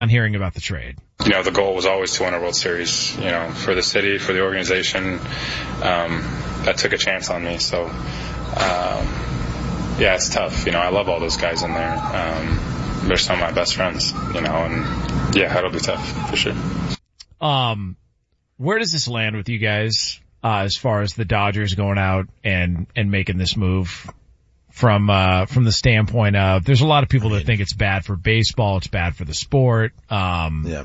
on hearing about the trade? The goal was always to win a World Series, for the city, for the organization. That took a chance on me. So, it's tough. I love all those guys in there. They're some of my best friends, and it'll be tough for sure. Where does this land with you guys, as far as the Dodgers going out and making this move from the standpoint of, there's a lot of people that think it's bad for baseball, it's bad for the sport. I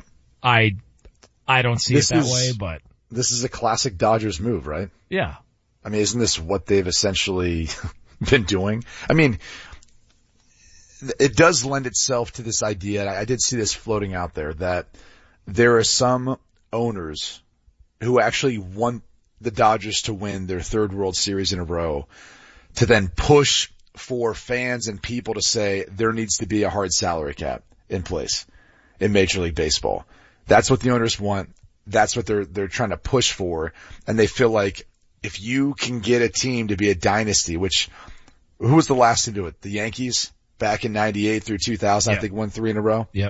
don't see it that way, but this is a classic Dodgers move, right? Yeah. I mean, isn't this what they've essentially been doing? I mean, it does lend itself to this idea, and I did see this floating out there, that there are some owners who actually want the Dodgers to win their third World Series in a row to then push for fans and people to say there needs to be a hard salary cap in place in Major League Baseball. That's what the owners want. That's what they're trying to push for. And they feel like if you can get a team to be a dynasty, which, who was the last to do it? The Yankees back in 98 through 2000, I think won 3 in a row. Yep.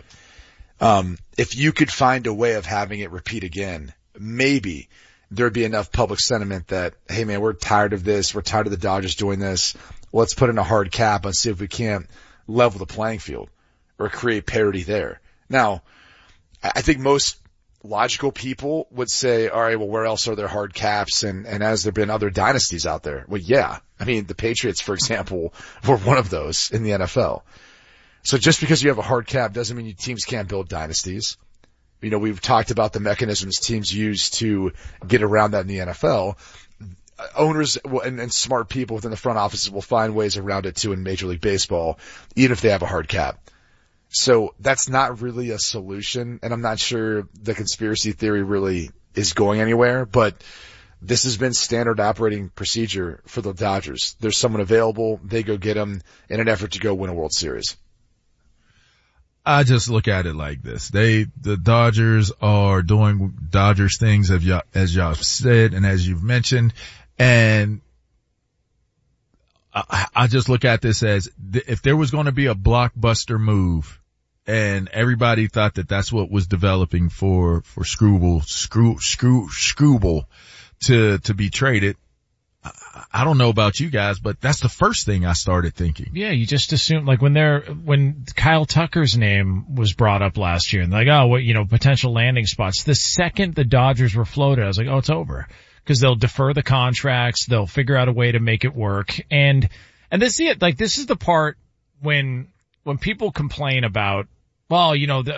If you could find a way of having it repeat again, maybe there'd be enough public sentiment that, hey man, we're tired of this. We're tired of the Dodgers doing this. Let's put in a hard cap and see if we can't level the playing field or create parity there. Now, I think most logical people would say, all right, well, where else are there hard caps? And has there been other dynasties out there? Well, yeah. I mean, the Patriots, for example, were one of those in the NFL. So just because you have a hard cap doesn't mean teams can't build dynasties. We've talked about the mechanisms teams use to get around that in the NFL. Owners and smart people within the front offices will find ways around it too in Major League Baseball, even if they have a hard cap. So that's not really a solution, and I'm not sure the conspiracy theory really is going anywhere, but this has been standard operating procedure for the Dodgers. There's someone available, they go get him in an effort to go win a World Series. I just look at it like this. The Dodgers are doing Dodgers things, as y'all said and as you've mentioned, and I just look at this as if there was going to be a blockbuster move and everybody thought that that's what was developing for Struble to be traded. I don't know about you guys, but that's the first thing I started thinking. Yeah, you just assume, like when Kyle Tucker's name was brought up last year and potential landing spots, the second the Dodgers were floated, I was like, oh, it's over. Because they'll defer the contracts, they'll figure out a way to make it work. And this is it. Like, this is the part when people complain about, well,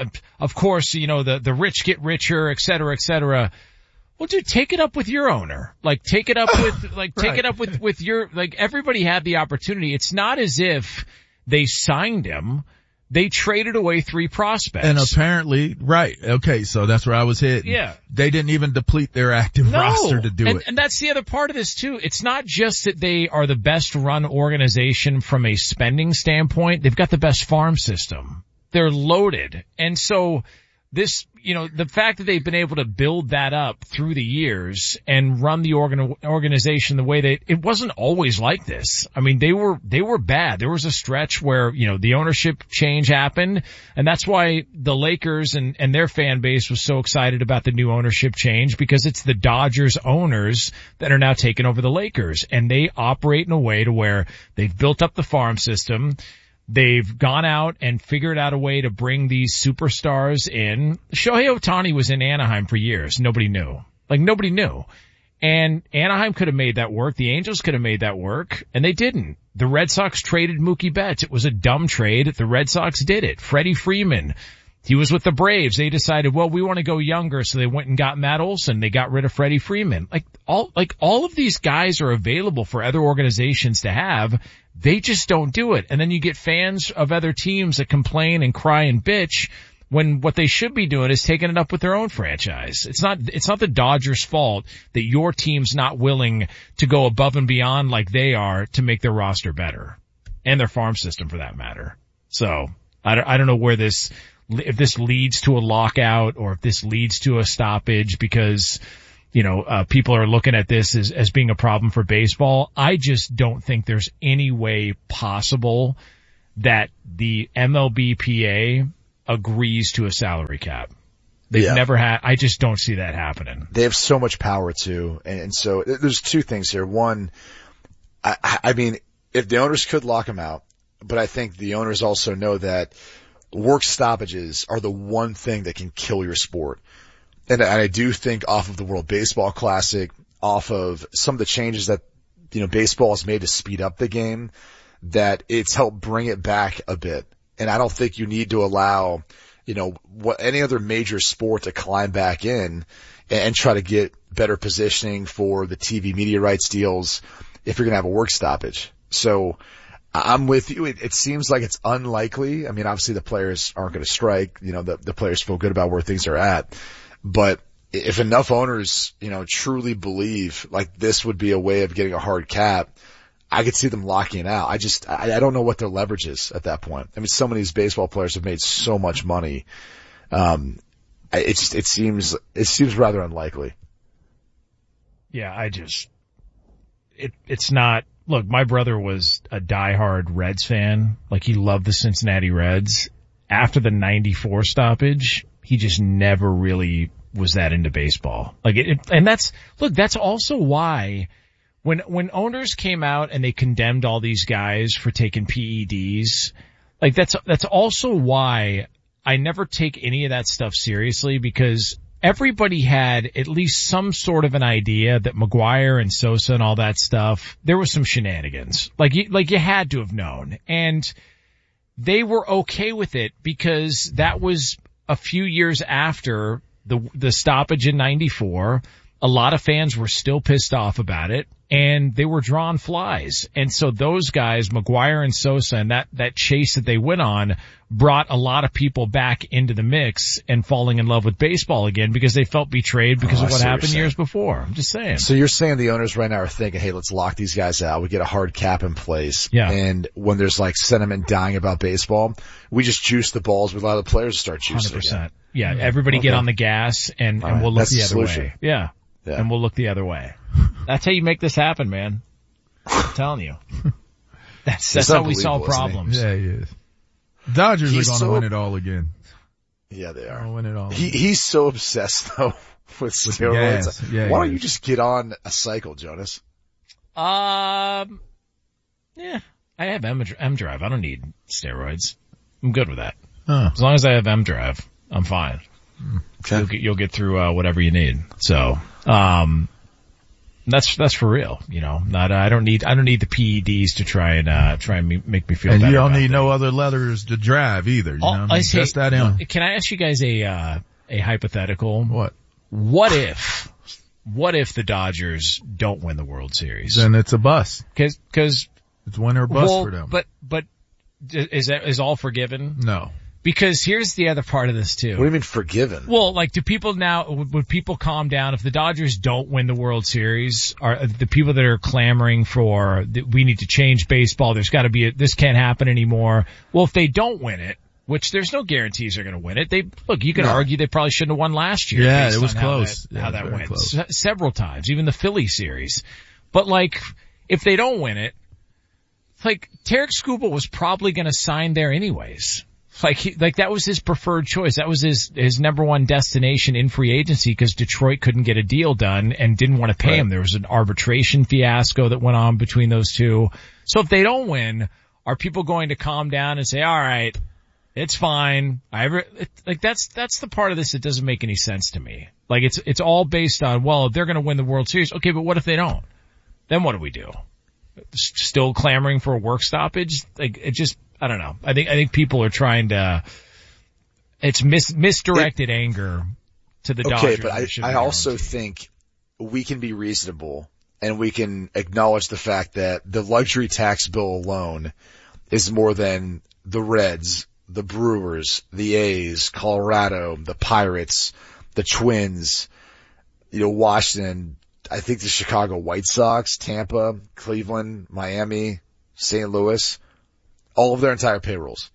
of course, the rich get richer, et cetera, et cetera. Well, dude, take it up with your owner. Like, take it up with, take it up with your, everybody had the opportunity. It's not as if they signed him. They traded away 3 prospects. And apparently, right. Okay. So that's where I was hitting. Yeah. They didn't even deplete their active roster to do it. And that's the other part of this too. It's not just that they are the best run organization from a spending standpoint. They've got the best farm system. They're loaded. And so this, the fact that they've been able to build that up through the years and run the organization the way it wasn't always like this. I mean, they were bad. There was a stretch where, the ownership change happened, and that's why the Lakers and their fan base was so excited about the new ownership change, because it's the Dodgers owners that are now taking over the Lakers, and they operate in a way to where they've built up the farm system. They've gone out and figured out a way to bring these superstars in. Shohei Ohtani was in Anaheim for years. Nobody knew. Nobody knew. And Anaheim could have made that work. The Angels could have made that work, and they didn't. The Red Sox traded Mookie Betts. It was a dumb trade. The Red Sox did it. Freddie Freeman, he was with the Braves. They decided, well, we want to go younger, so they went and got Matt Olson. They got rid of Freddie Freeman. All of these guys are available for other organizations to have. They just don't do it. And then you get fans of other teams that complain and cry and bitch when what they should be doing is taking it up with their own franchise. It's not the Dodgers' fault that your team's not willing to go above and beyond like they are to make their roster better, and their farm system for that matter. So I don't know where if this leads to a lockout or if this leads to a stoppage, because people are looking at this as being a problem for baseball. I just don't think there's any way possible that the MLBPA agrees to a salary cap. They've never had, I just don't see that happening. They have so much power too. And so there's two things here. One, I mean, if the owners could lock him out, but I think the owners also know that work stoppages are the one thing that can kill your sport. And I do think off of the World Baseball Classic, off of some of the changes that, baseball has made to speed up the game, that it's helped bring it back a bit. And I don't think you need to allow, any other major sport to climb back in and try to get better positioning for the TV media rights deals if you're going to have a work stoppage. So I'm with you. It seems like it's unlikely. I mean, obviously the players aren't going to strike. The players feel good about where things are at. But if enough owners, truly believe like this would be a way of getting a hard cap, I could see them locking it out. I don't know what their leverage is at that point. I mean, some of these baseball players have made so much money. It seems rather unlikely. Yeah, it's not, look, my brother was a diehard Reds fan. Like he loved the Cincinnati Reds. After the 94 stoppage, he just never really was that into baseball. And that's also why when owners came out and they condemned all these guys for taking PEDs, like that's also why I never take any of that stuff seriously, because everybody had at least some sort of an idea that McGwire and Sosa and all that stuff, there was some shenanigans. Like you had to have known. And they were okay with it because that was a few years after the stoppage in 94. A lot of fans were still pissed off about it, and they were drawn flies. And so those guys, McGwire and Sosa, and that chase that they went on brought a lot of people back into the mix and falling in love with baseball again because they felt betrayed because of what happened years before. I'm just saying. So you're saying the owners right now are thinking, hey, let's lock these guys out. We get a hard cap in place. Yeah. And when there's like sentiment dying about baseball, we just juice the balls. We allow the players to start juicing 100%. again. Yeah. Everybody get on the gas and we'll look the other way. Yeah. And we'll look the other way. That's how you make this happen, man. I'm telling you. That's how we solve problems. Yeah, he is. Dodgers are going to win it all again. Yeah, they are. They'll win it all. He's so obsessed though with steroids. Why don't you just get on a cycle, Jonas? Yeah, I have M Drive. I don't need steroids. I'm good with that. Huh. As long as I have M Drive, I'm fine. Okay. You'll get through whatever you need. So, that's for real. I don't need the PEDs to try and make me feel better. And you don't need no other leathers to drive either. You know what I mean? Just that in. Can I ask you guys a hypothetical? What? What if the Dodgers don't win the World Series? Then it's a bust. Cause it's win or bust for them. But is all forgiven? No. Because here's the other part of this too. What do you mean forgiven? Well, like, would people calm down if the Dodgers don't win the World Series? Are the people that are clamoring for, we need to change baseball, there's gotta be this can't happen anymore. Well, if they don't win it, which there's no guarantees they're gonna win it, you can argue they probably shouldn't have won last year. Yeah, it was close. How that went. Several times, even the Philly series. But like, if they don't win it, like, Tarek Skubal was probably gonna sign there anyways. Like that was his preferred choice. That was his number one destination in free agency because Detroit couldn't get a deal done and didn't want to pay him. There was an arbitration fiasco that went on between those two. So if they don't win, are people going to calm down and say, all right, it's fine. That's the part of this that doesn't make any sense to me. Like it's all based on, well, they're going to win the World Series. Okay, but what if they don't? Then what do we do? Still clamoring for a work stoppage? I don't know. I think people are trying to, it's misdirected anger to the Dodgers. Okay, but I also think we can be reasonable and we can acknowledge the fact that the luxury tax bill alone is more than the Reds, the Brewers, the A's, Colorado, the Pirates, the Twins, Washington, I think the Chicago White Sox, Tampa, Cleveland, Miami, St. Louis. All of their entire payrolls.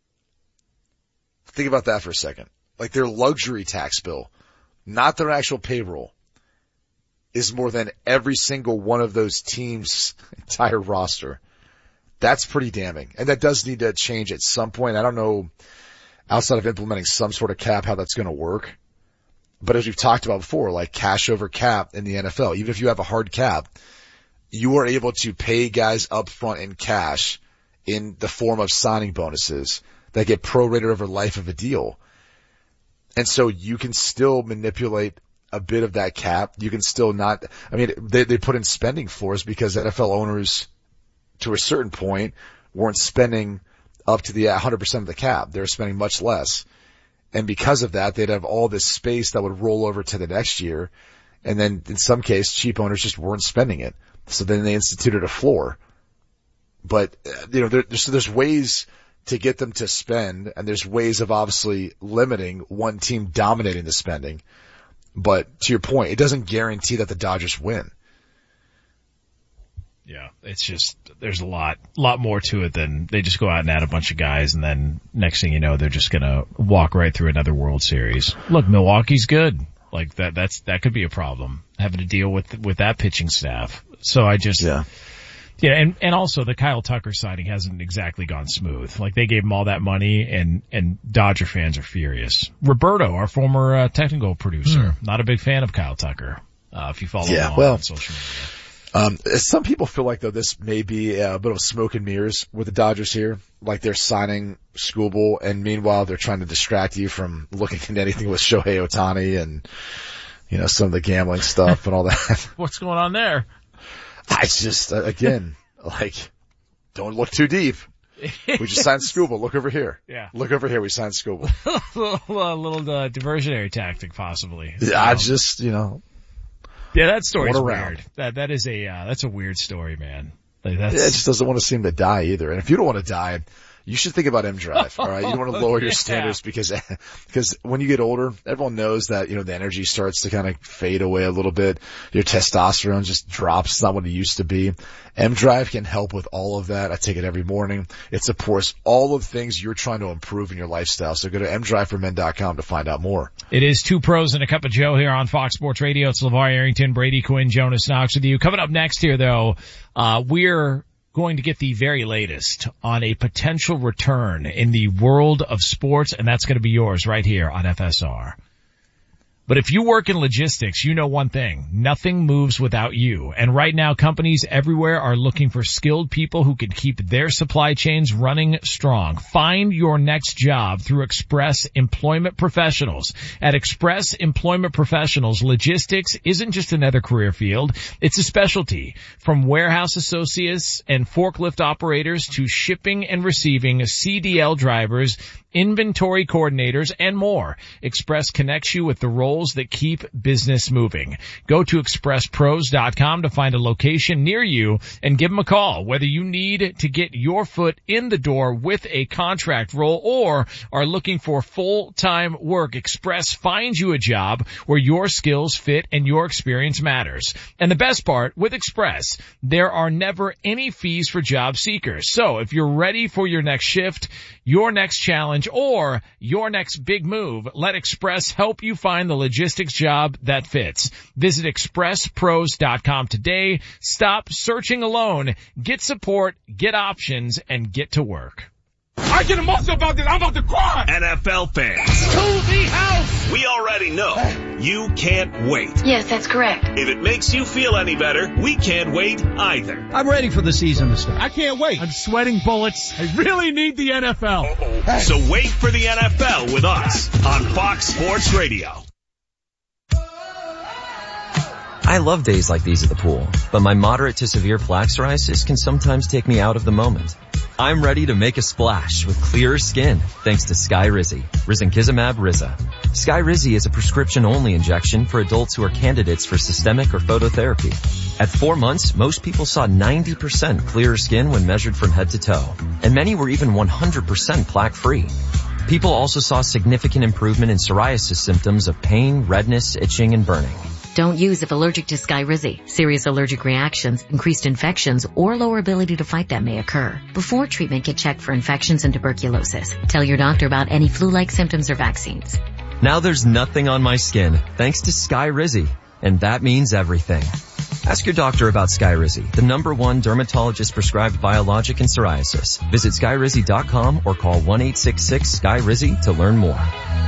Think about that for a second. Like their luxury tax bill, not their actual payroll, is more than every single one of those teams' entire roster. That's pretty damning. And that does need to change at some point. I don't know. outside of implementing some sort of cap, how that's going to work. But as we've talked about before, like cash over cap in the NFL, even if you have a hard cap, you are able to pay guys up front in cash in the form of signing bonuses that get prorated over life of a deal. And so you can still manipulate a bit of that cap. You can still not, I mean, they put in spending floors because NFL owners to a certain point weren't spending up to the 100% of the cap. They were spending much less. And because of that, they'd have all this space that would roll over to the next year. And then in some case, cheap owners just weren't spending it. So then they instituted a floor. But, you know, there's ways to get them to spend, and there's ways of obviously limiting one team dominating the spending. But to your point, it doesn't guarantee that the Dodgers win. Yeah, it's just, there's a lot more to it than they just go out and add a bunch of guys and then next thing you know, they're just gonna walk right through another World Series. Look, Milwaukee's good. Like that could be a problem, having to deal with that pitching staff. So I just, yeah, and also the Kyle Tucker signing hasn't exactly gone smooth. Like they gave him all that money and Dodger fans are furious. Roberto, our former technical producer, not a big fan of Kyle Tucker. If you follow him on social media. Some people feel like though this may be a bit of smoke and mirrors with the Dodgers here. Like they're signing Skubal and meanwhile they're trying to distract you from looking at anything with Shohei Ohtani and, you know, some of the gambling stuff and all that. What's going on there? I just, again, like, don't look too deep. We just signed Skubal. Look over here. Yeah. Look over here. We signed Skubal. a little diversionary tactic possibly. Yeah, I just, you know. Yeah, that story's weird. That's a weird story, man. Like it just doesn't want to seem to die either. And if you don't want to die, you should think about M-Drive, all right? You don't want to lower your standards because when you get older, everyone knows that, you know, the energy starts to kind of fade away a little bit. Your testosterone just drops. It's not what it used to be. M-Drive can help with all of that. I take it every morning. It supports all of the things you're trying to improve in your lifestyle. So go to mdriveformen.com to find out more. It is Two Pros and a Cup of Joe here on Fox Sports Radio. It's LeVar Arrington, Brady Quinn, Jonas Knox with you. Coming up next here though, we're going to get the very latest on a potential return in the world of sports, and that's going to be yours right here on FSR. But if you work in logistics, you know one thing. Nothing moves without you. And right now, companies everywhere are looking for skilled people who can keep their supply chains running strong. Find your next job through Express Employment Professionals. At Express Employment Professionals, logistics isn't just another career field. It's a specialty. From warehouse associates and forklift operators to shipping and receiving CDL drivers, inventory coordinators, and more. Express connects you with the roles that keep business moving. Go to expresspros.com to find a location near you and give them a call. Whether you need to get your foot in the door with a contract role or are looking for full-time work, Express finds you a job where your skills fit and your experience matters. And the best part, with Express, there are never any fees for job seekers. So if you're ready for your next shift, your next challenge, or your next big move, let Express help you find the logistics job that fits. Visit expresspros.com today. Stop searching alone. Get support, get options, and get to work. I get emotional about this. I'm about to cry. NFL fans. To the house. We already know you can't wait. Yes, that's correct. If it makes you feel any better, we can't wait either. I'm ready for the season to start. I can't wait. I'm sweating bullets. I really need the NFL. Hey. So wait for the NFL with us on Fox Sports Radio. I love days like these at the pool, but my moderate to severe plaque psoriasis can sometimes take me out of the moment. I'm ready to make a splash with clearer skin thanks to Skyrizi, Risankizumab Riza. Skyrizi is a prescription-only injection for adults who are candidates for systemic or phototherapy. At 4 months, most people saw 90% clearer skin when measured from head to toe, and many were even 100% plaque-free. People also saw significant improvement in psoriasis symptoms of pain, redness, itching, and burning. Don't use if allergic to Skyrizi. Serious allergic reactions, increased infections, or lower ability to fight them may occur. Before treatment, get checked for infections and tuberculosis. Tell your doctor about any flu-like symptoms or vaccines. Now there's nothing on my skin thanks to Skyrizi, and that means everything. Ask your doctor about Skyrizi, the #1 dermatologist-prescribed biologic in psoriasis. Visit Skyrizi.com or call 1-866-SKY-RIZZI to learn more.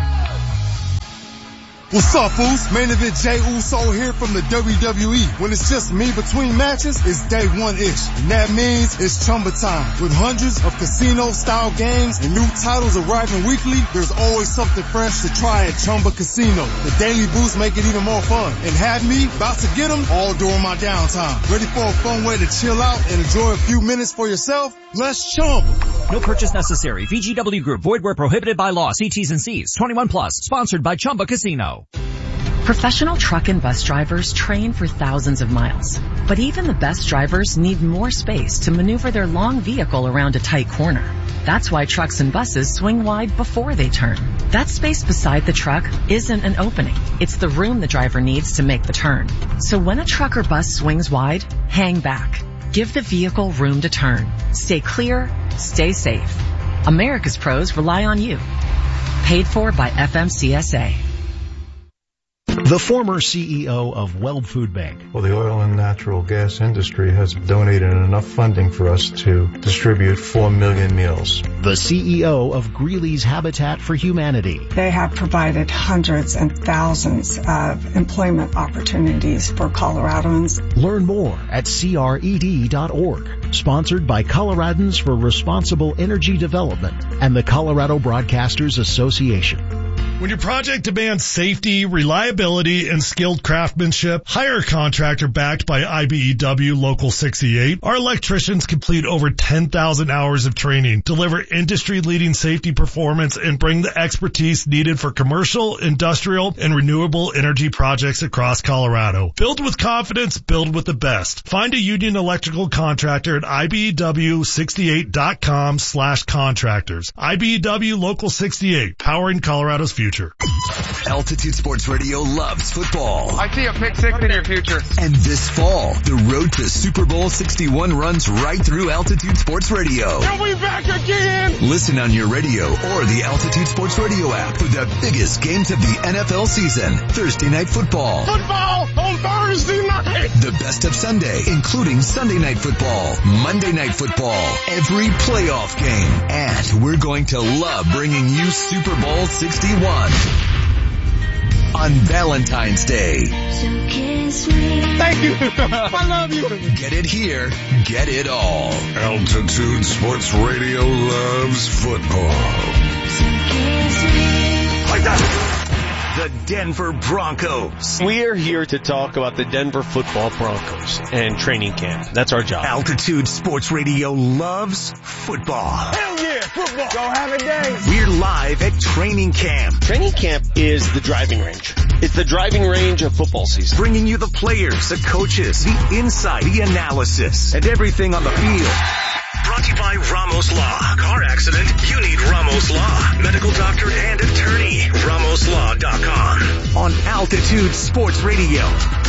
What's up, fools? Main event Jey Uso here from the WWE. When it's just me between matches, it's day one-ish. And that means it's Chumba time. With hundreds of casino-style games and new titles arriving weekly, there's always something fresh to try at Chumba Casino. The daily boosts make it even more fun. And have me about to get them all during my downtime. Ready for a fun way to chill out and enjoy a few minutes for yourself? Let's Chumba. No purchase necessary. VGW Group. Void where prohibited by law. See T's and C's. 21 plus. Sponsored by Chumba Casino. Professional truck and bus drivers train for thousands of miles. But even the best drivers need more space to maneuver their long vehicle around a tight corner. That's why trucks and buses swing wide before they turn. That space beside the truck isn't an opening. It's the room the driver needs to make the turn. So when a truck or bus swings wide, hang back. Give the vehicle room to turn. Stay clear, stay safe. America's pros rely on you. Paid for by FMCSA. The former CEO of Weld Food Bank. Well, the oil and natural gas industry has donated enough funding for us to distribute 4 million meals. The CEO of Greeley's Habitat for Humanity. They have provided hundreds and thousands of employment opportunities for Coloradans. Learn more at CRED.org. Sponsored by Coloradans for Responsible Energy Development and the Colorado Broadcasters Association. When your project demands safety, reliability, and skilled craftsmanship, hire a contractor backed by IBEW Local 68. Our electricians complete over 10,000 hours of training, deliver industry-leading safety performance, and bring the expertise needed for commercial, industrial, and renewable energy projects across Colorado. Build with confidence, build with the best. Find a union electrical contractor at IBEW68.com/contractors. IBEW Local 68, powering Colorado's future. Altitude Sports Radio loves football. I see a pick six in your future. And this fall, the road to Super Bowl 61 runs right through Altitude Sports Radio. Are we back again? Listen on your radio or the Altitude Sports Radio app for the biggest games of the NFL season. Thursday Night Football. Football on Thursday night. The best of Sunday, including Sunday Night Football, Monday Night Football, every playoff game. And we're going to love bringing you Super Bowl 61. On Valentine's Day. Thank you. I love you. Get it here. Get it all. Altitude Sports Radio loves football. Like that. The Denver Broncos. We are here to talk about the Denver Football Broncos and training camp. That's our job. Altitude Sports Radio loves football. Hell yeah, football. Go have a day. We're live at training camp. Training camp is the driving range. It's the driving range of football season. Bringing you the players, the coaches, the insight, the analysis, and everything on the field. Brought to you by Ramos Law. Car accident? You need Ramos Law. Medical doctor and attorney. RamosLaw.com. On Altitude Sports Radio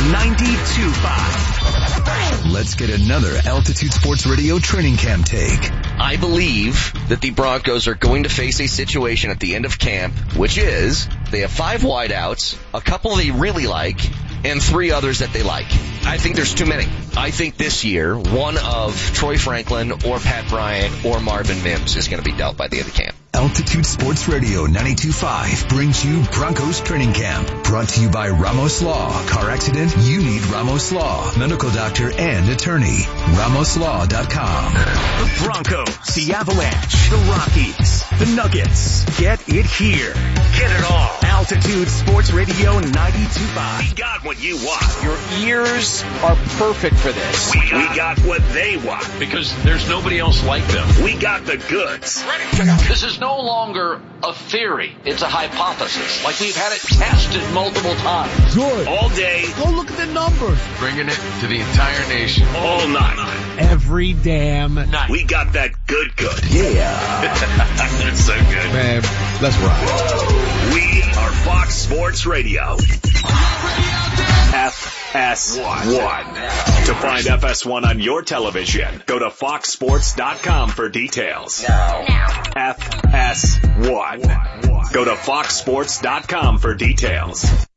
92.5. Let's get another Altitude Sports Radio training camp take. I believe that the Broncos are going to face a situation at the end of camp, which is they have 5 wideouts, a couple they really like, and 3 others that they like. I think there's too many. I think this year, one of Troy Franklin or Pat Bryant or Marvin Mims is going to be dealt by the end of camp. Altitude Sports Radio 92.5 brings you Broncos Training Camp. Brought to you by Ramos Law. Car accident? You need Ramos Law. Medical doctor and attorney. RamosLaw.com. The Broncos, the Avalanche, the Rockies, the Nuggets. Get it here. Get it all. Altitude Sports Radio 92.5. We got what you want. Your ears are perfect for this. We got what they want. Because there's nobody else like them. We got the goods. Ready to go. This is no longer a theory. It's a hypothesis. Like we've had it tested multiple times. Good. All day. Go look at the numbers. Bringing it to the entire nation. All night. Every damn night. We got that good. Yeah. That's so good. Man, let's ride. We are Fox Sports Radio. FS1. To find FS1 on your television, go to foxsports.com for details. Now. FS1. Go to foxsports.com for details.